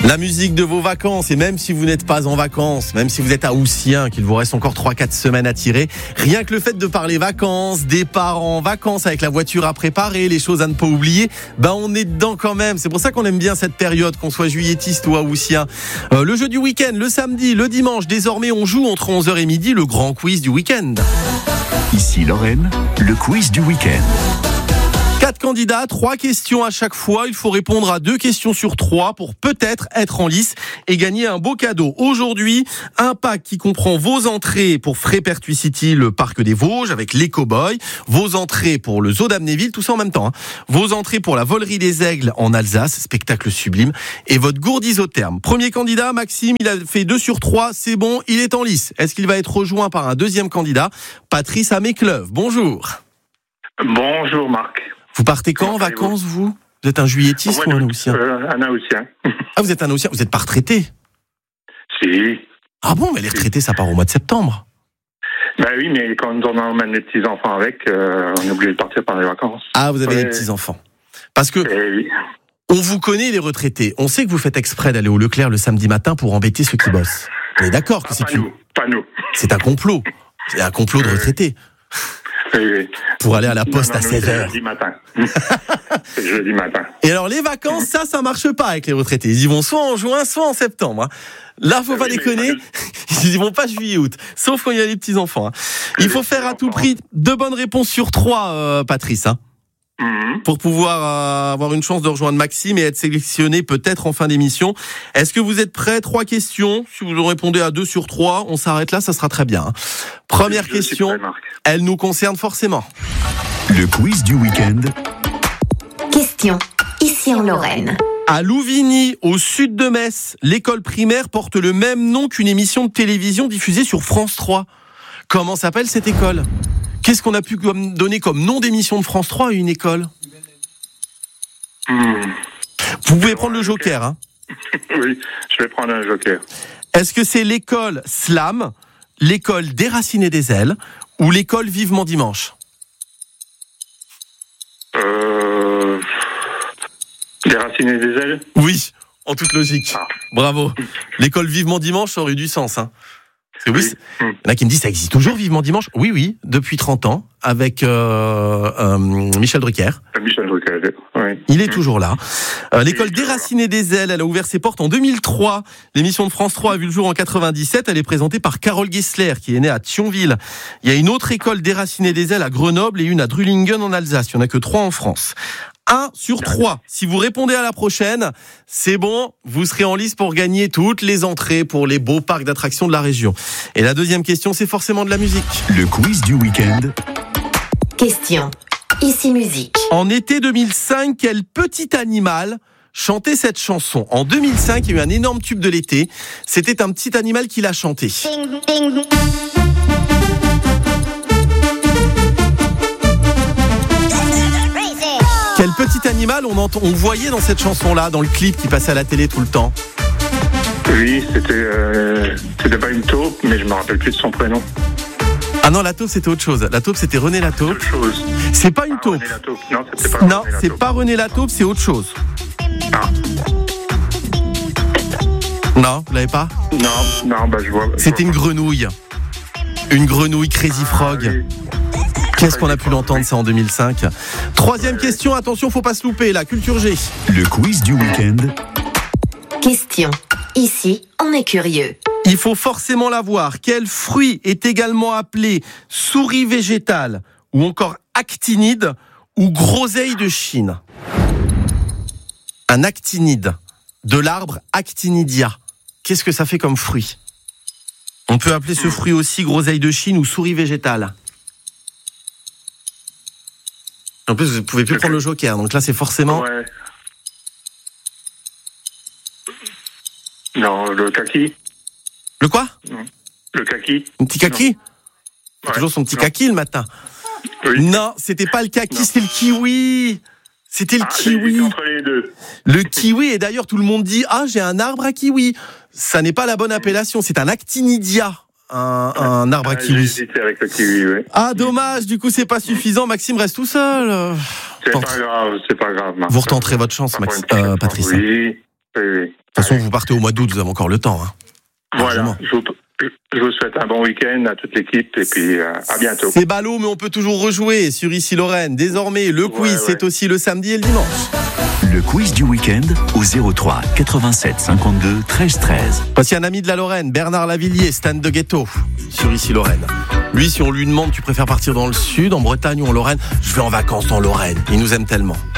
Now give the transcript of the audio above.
La musique de vos vacances, et même si vous n'êtes pas en vacances, même si vous êtes à Haussien, qu'il vous reste encore 3-4 semaines à tirer, rien que le fait de parler vacances, départ en vacances avec la voiture à préparer, les choses à ne pas oublier, on est dedans quand même. C'est pour ça qu'on aime bien cette période, qu'on soit juillettiste ou haussien. Le jeu du week-end, le samedi, le dimanche, désormais on joue entre 11h et midi le grand quiz du week-end. Ici Lorraine, le quiz du week-end. 4 candidats, 3 questions à chaque fois. Il faut répondre à 2 questions sur 3 pour peut-être être en lice et gagner un beau cadeau. Aujourd'hui, un pack qui comprend vos entrées pour Frépertuis City, le parc des Vosges avec les cow-boys, vos entrées pour le zoo d'Amnéville, tout ça en même temps, vos entrées pour la volerie des aigles en Alsace, spectacle sublime, et votre gourde isotherme. Premier candidat, Maxime, il a fait 2 sur 3, c'est bon, il est en lice. Est-ce qu'il va être rejoint par un deuxième candidat, Patrice Amécleuve? Bonjour. Bonjour Marc. Vous partez quand en vacances, vous êtes un juillettiste ou un haussien? Un haussien. Ah, vous êtes un haussien, vous n'êtes pas retraité? Si. Ah bon, mais les retraités, ça part au mois de septembre. Oui, mais quand on emmène les petits-enfants avec, on est obligé de partir pendant les vacances. Ah, vous avez des petits-enfants. Parce que on vous connaît, les retraités. On sait que vous faites exprès d'aller au Leclerc le samedi matin pour embêter ceux qui bossent. On est d'accord que pas nous. C'est un complot. C'est un complot de retraités. Oui. Pour aller à la poste à 16h. C'est jeudi matin. Et alors, les vacances, ça marche pas avec les retraités. Ils y vont soit en juin, soit en septembre. Là, faut pas déconner. Ils y vont pas juillet-août. Sauf quand il y a les petits-enfants. Il faut faire à tout prix 2 bonnes réponses sur 3, Patrice. Pour pouvoir avoir une chance de rejoindre Maxime et être sélectionné peut-être en fin d'émission. Est-ce que vous êtes prêts? 3 questions. Si vous répondez à 2 sur 3, on s'arrête là, ça sera très bien. Première question, elle nous concerne forcément. Le quiz du week-end. Question, ici en Lorraine. À Louvigny, au sud de Metz, l'école primaire porte le même nom qu'une émission de télévision diffusée sur France 3. Comment s'appelle cette école? Qu'est-ce qu'on a pu donner comme nom d'émission de France 3 à une école? Vous pouvez prendre le joker. Oui, je vais prendre un joker. Est-ce que c'est l'école Slam, l'école Déraciné des ailes ou l'école Vivement Dimanche? Déraciné des ailes? Oui, en toute logique. Bravo. L'école Vivement Dimanche, ça aurait eu du sens. Oui. Il y en a qui me disent, ça existe toujours, Vivement Dimanche? Oui, depuis 30 ans, avec Michel Drucker. Michel Drucker, oui. Il est toujours là. L'école Déraciné des ailes, elle a ouvert ses portes en 2003. L'émission de France 3 a vu le jour en 97. Elle est présentée par Carole Gessler, qui est née à Thionville. Il y a une autre école Déraciné des ailes à Grenoble et une à Drulingen en Alsace. Il n'y en a que 3 en France. 1 sur 3. Si vous répondez à la prochaine, c'est bon, vous serez en lice pour gagner toutes les entrées pour les beaux parcs d'attractions de la région. Et la deuxième question, c'est forcément de la musique. Le quiz du week-end. Question, ici musique. En été 2005, quel petit animal chantait cette chanson? En 2005, il y a eu un énorme tube de l'été. C'était un petit animal qui l'a chanté. Quel petit animal on voyait dans cette chanson-là, dans le clip qui passait à la télé tout le temps? Oui, c'était pas une taupe, mais je me rappelle plus de son prénom. Ah non, la taupe c'était autre chose. La taupe c'était René la taupe. C'est pas une taupe. Non, c'était pas René la taupe. C'est pas René la taupe, c'est autre chose. Ah. Non, vous l'avez pas? Non, je vois. C'était une grenouille. Une grenouille Crazy Frog. Oui. Qu'est-ce qu'on a pu l'entendre, ça, en 2005? Troisième question, attention, faut pas se louper, la culture G. Le quiz du week-end. Question, ici, on est curieux. Il faut forcément l'avoir. Quel fruit est également appelé souris végétale ou encore actinide ou groseille de Chine? Un actinide, de l'arbre Actinidia. Qu'est-ce que ça fait comme fruit? On peut appeler ce fruit aussi groseille de Chine ou souris végétale. En plus, vous ne pouvez plus prendre le joker, donc là, c'est forcément... Ouais. Non, le kaki. Le quoi? Non. Le kaki. Un petit kaki? Toujours son petit kaki le matin. Oui. Non, c'était pas le kaki, c'était le kiwi. C'était le kiwi. Entre les deux. Le kiwi, et d'ailleurs, tout le monde dit, j'ai un arbre à kiwi. Ça n'est pas la bonne appellation, c'est un actinidia. Un arbre à kiwi. J'ai hésité avec le kiwi, oui. Ah, dommage, du coup, c'est pas suffisant. Maxime reste tout seul. C'est pas grave, Marc. Vous retenterez votre chance, Patrice. Oui. toute façon, vous partez au mois d'août, vous avez encore le temps. Voilà, Largement. je vous souhaite un bon week-end à toute l'équipe et puis à bientôt. C'est ballot, mais on peut toujours rejouer sur Ici Lorraine. Désormais, le quiz, c'est aussi le samedi et le dimanche. Le quiz du week-end au 03 87 52 13 13. Voici un ami de la Lorraine, Bernard Lavillier, Stan de Ghetto, sur Ici Lorraine. Lui, si on lui demande, tu préfères partir dans le sud, en Bretagne ou en Lorraine, je vais en vacances en Lorraine. Il nous aime tellement.